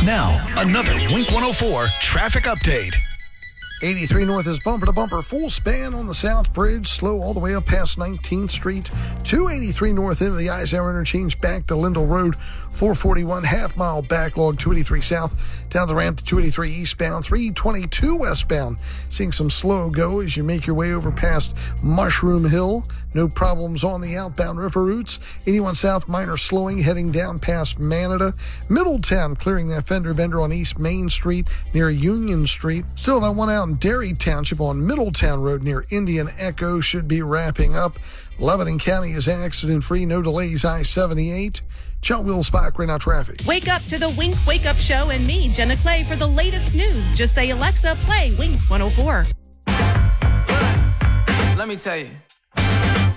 Now, another Wink 104 traffic update. 83 North is bumper to bumper, full span on the South Bridge, slow all the way up past 19th Street. 283 North into the Eisenhower Interchange, back to Lindell Road. 441 half-mile backlog, 283 South, down the ramp to 283 eastbound. 322 westbound, seeing some slow go as you make your way over past Mushroom Hill. No problems on the outbound river routes. 81 South, minor slowing, heading down past Manada. Middletown, clearing that fender bender on East Main Street near Union Street. Still that one out in Derry Township on Middletown Road near Indian Echo should be wrapping up. Lebanon County is accident-free, no delays. I-78. John Wills-Bach, right now traffic. Wake up to the Wink Wake Up Show and me, Jenna Clay, for the latest news. Just say, Alexa, play Wink 104. Let me tell you.